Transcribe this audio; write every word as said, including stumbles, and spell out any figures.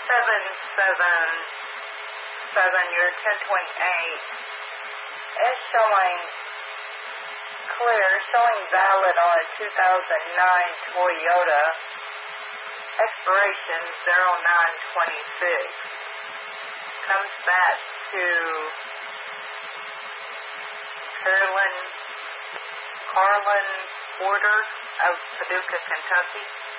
seven seven seven, your ten twenty-eight, it's showing clear, showing valid on a two thousand nine Toyota, expiration zero nine twenty-six. Comes back to Carolyn, Carlin Porter of Paducah, Kentucky.